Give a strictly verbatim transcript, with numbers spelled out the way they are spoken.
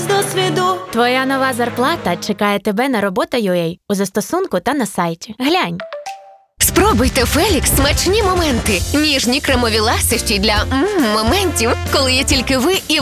з досвіду. Твоя нова зарплата чекає тебе на робота точка ю а у застосунку та на сайті. Глянь. Спробуйте Фелікс смачні моменти. Ніжні кремові ласощі для м-м моментів, коли є тільки ви і